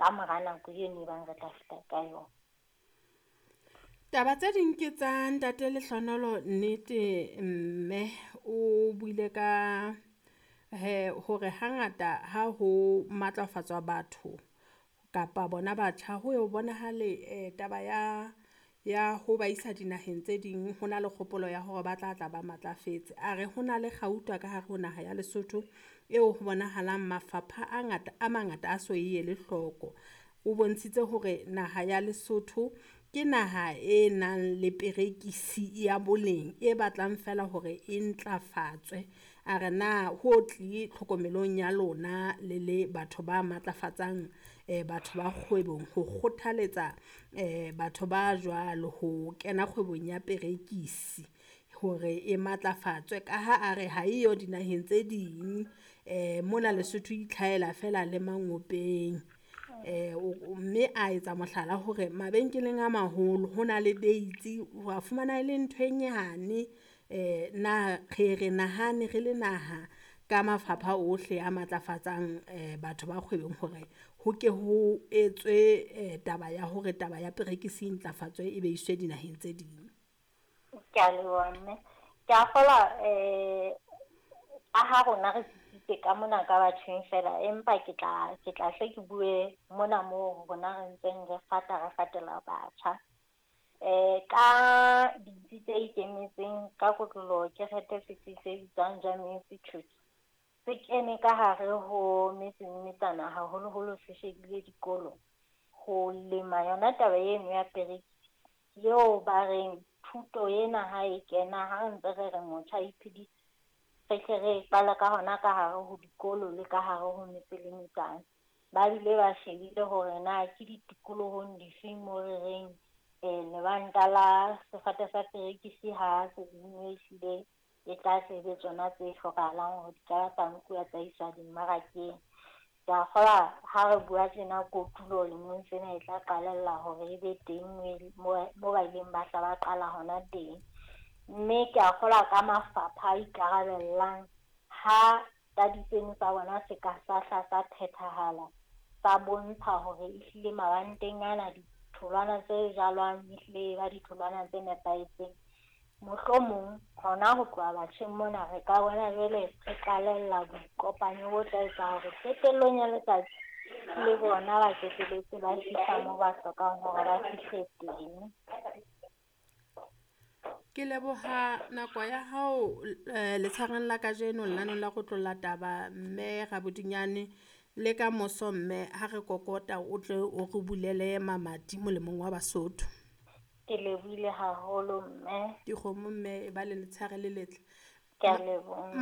ka mora nako eno bang re tla feta ka yona. Taba tse ding ke tsa Ntate Lehlohonolo nnete mme o buile ka hore hangata ha ho matlafatswa batho kapa bona batjha ho bonahale taba ya ho ba isa dinaheng tse ding ho na le kgopolo ya hore ba tla ba matlafetse. A re ho na le kgauta ka hare ho naha ya Lesotho eo ho bonahalang mafapha a mangata a so e ele hloko. O bontshitse hore naha ya Lesotho ke naha e nang le perekisi ya boleng e batlang fela hore e ntlafatswe. A re na ho tle tlhokomelong ya lona le batho ba matlafatsang batho ba kgwebong ho kgothaletsa batho ba jwalo ho kena kgwebong ya perekisi hore e matlafatswe, ka ha a re ha eyo dinaheng tse ding mona Lesotho itlhaela fela le mangopeng. Mme a etsa mohlala hore mabenkeleng a maholo ho na le dates wa fumana e le ntho e nyane na re nahane re le naha ka mafapha ohle a matlafatsang batho ba kgwebong hore ho ke ho etswe taba ya hore taba ya perekisi ntlafatswe e be iswe dinaheng tse ding. Ke a leboha ke a kgola ha rona re tsitse ka mona ka bathong fela, empa ke tla hle ke bue mona mo rona re ntseng re fatela batjha ka ditsi tse ikemetseng ka kotloloho ke kgethe setsi se bitswang Jammeh Institute se kene ka hare ho metsana haholoholo se shebile dikolo ho lema yona taba eno ya perekisi eo ba reng thuto ena ha e kena ha ntse re motjha iphedisa re qala ka hona ka hare ho dikolo le ka hare ho metse le metsana ba bile ba shebile hore na ke ditikolohong difeng mo re reng lebanta la sefate sa perekisi ha se dinwehlile e tla sebe tsona tse hlokahalang hore di ka tsankuwa tsa isa dimmarakeng. Ke a kgola ha re bua tjena kotulo lemong sena e tla qalella hore e be teng mo ba ileng ba tla ba qala hona teng. Mme ke a kgola ka mafapha a ikarabellang ha tadi tseno tsa bona se ka sahla sa phethahala sa bontsha hore ehlile mabanteng ana ditholwana tse jalwang ehlile ba ditholwana tse nepahetseng. Mohlomong hona ho tloha batjheng mona re ka bona jwale re qalella boikopanyo bo tla etsa hore qetellong ya letsatsi le bona ba qetelletse ba fihla moo ba hlokang hore ba fihle teng. Ke leboha nako ya hao letshwareng la kajeno lenanong la go tlolla taba mme Rabodinyane le ka moso mme ha re kokota o tle o re bulele mamati molemong wa Basotho. Ke lebohile haholo mme. Dikgomo mme e ba le letshware le letle. Ke a leboha.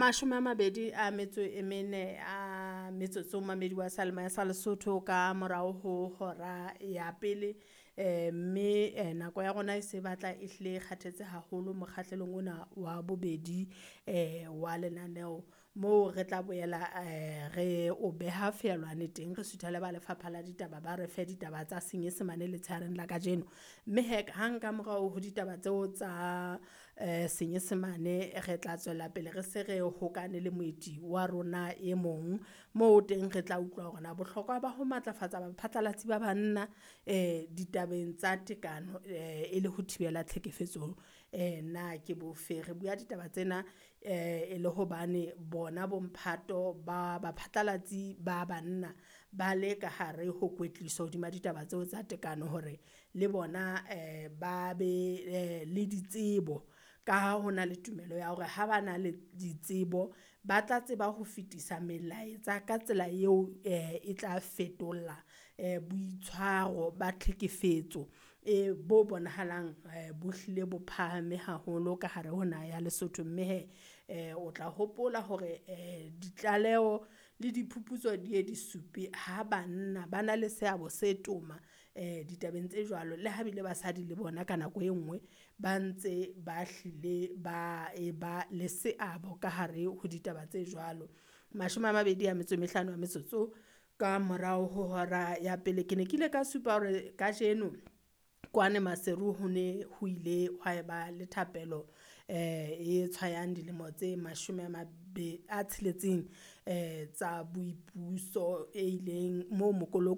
24 a metsotso mamedi wa Salma ya sa Lesotho ka morao ho hora ya pele mme nako ya rona e se batla e hle kgathetse haholo mokgahlelong ona wa bobedi wa lenaneo mo re tla boela re o beha feelwane teng re sutha le ba lefapha la ditaba ba re fe ditaba tsa Senyesemane letshareng la kajeno mme hang ka morao ho ditaba tseo tsa Senyesemane re tla tswela pele re se re hokane le moeti wa rona e mong mo teng re tla utlwa hore na bohlokwa ba ho matlafatsa baphatlalatsi ba banna ditabeng tsa tekano e le ho thibela tlhekefetso na ke bofe. Re bua ditaba tsena e le hobane bona bomphato ba baphatlalatsi ba banna ba le ka hare ho kwetliso hodima ditaba tseo tsa tekano hore le bona ba be le ditsebo ka ha hona le tumelo ya hore ha ba na le ditsebo ba tla tseba ho fetisa melaetsa ka tsela eo e tla fetola boitshwaro ba tlhekefetso bo bonahalang bo hlile bo phahame haholo ka hare hona ya Lesotho mme o tla hopola hore ditlaleo le diphuputso di supe ha banna ba na le seabo se toma ditabeng tse jwalo le ha bile basadi le bona ka nako e nngwe ba ntse ba hlile ba le seabo ka hare ho ditaba tse jwalo. 25 metsotso ka morao ho hora ya pele ke ne ke ile ka supa hore kajeno kwane Maseru ho ne ho ile hwa eba le thapelo e tshwayang dilemo tse 26 tsa boipuso e ileng mo mokolong